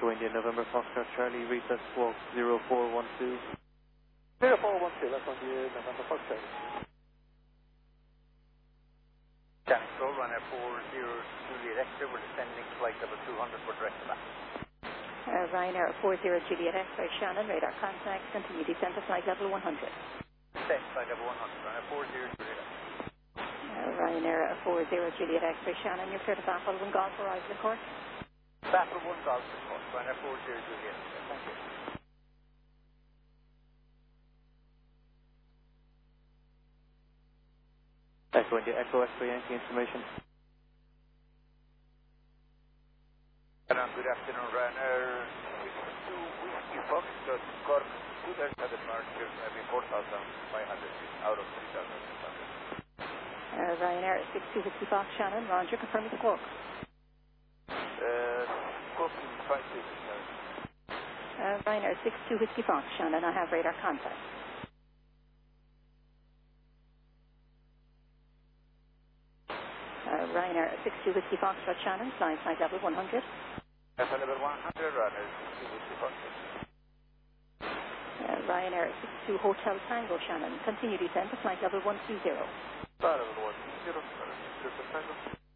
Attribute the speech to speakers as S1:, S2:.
S1: Echo India, November Foxtrot Charlie, recess walk 0412.
S2: 0412, that's on the November Foxtrot.
S3: Control runner 40 Juliet X-ray, we're descending flight level 200 for direct back.
S4: Ryanair 40 Juliet X-ray, Shannon, radar contact, continue descent to flight level 100.
S3: Descent flight level 100, runner 40 Juliet X-ray.
S4: Ryanair 40 Juliet X-ray, Shannon, you're clear to baffle 1 Golf arrives of course.
S3: Baffle 1 Golf, of course, runner 40 Juliet X-ray, thank you.
S1: Echo India, Echo X-ray, Yankee information.
S3: Good afternoon, Ryanair 62 Whiskey Foxtrot, Cork, good air to departure, maybe 4,500 feet out of 3,600.
S4: Ryanair 62 Whiskey Fox, Shannon, Roger, confirm the squawk.
S3: Squawking 527.
S4: Ryanair 62 Whiskey Fox, Shannon, I have radar contact. Ryanair 62 Whiskey Fox, Shannon, flying flight level 100.
S3: Flight level 100, Ryanair 62 Whiskey Fox.
S4: Ryanair 62 Hotel Tango, Shannon, continue descent to flight level 120.
S3: Flight level 120, Ryanair 62 Tango.